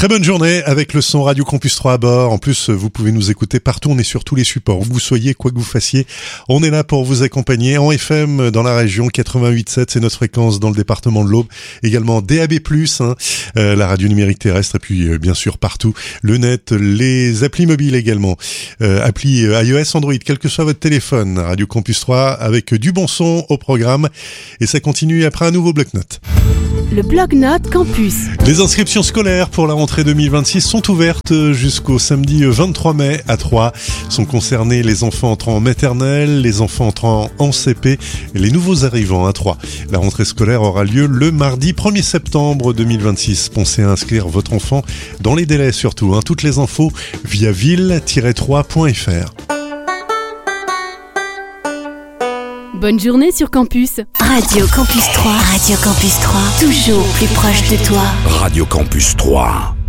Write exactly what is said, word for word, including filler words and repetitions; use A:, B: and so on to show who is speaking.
A: Très bonne journée avec le son Radio Campus trois à bord. En plus, vous pouvez nous écouter partout. On est sur tous les supports. Où vous soyez, quoi que vous fassiez, on est là pour vous accompagner. En F M dans la région, quatre-vingt-huit virgule sept, c'est notre fréquence dans le département de l'Aube. Également D A B plus, hein, euh, la radio numérique terrestre. Et puis, euh, bien sûr, partout, le net, les applis mobiles également. Euh, appli euh, iOS, Android, quel que soit votre téléphone. Radio Campus trois avec du bon son au programme. Et ça continue après un nouveau bloc-notes.
B: Le bloc-notes Campus.
A: Les inscriptions scolaires pour la rentrée deux mille vingt-six sont ouvertes jusqu'au samedi vingt-trois mai à Troyes. Sont concernés les enfants entrant en maternelle, les enfants entrant en C P et les nouveaux arrivants à Troyes. La rentrée scolaire aura lieu le mardi premier septembre deux mille vingt-six. Pensez à inscrire votre enfant dans les délais surtout. Hein. Toutes les infos via ville tiret troyes point f r.
B: Bonne journée sur Campus.
C: Radio Campus trois. Radio Campus trois. Toujours plus proche de toi.
D: Radio Campus trois.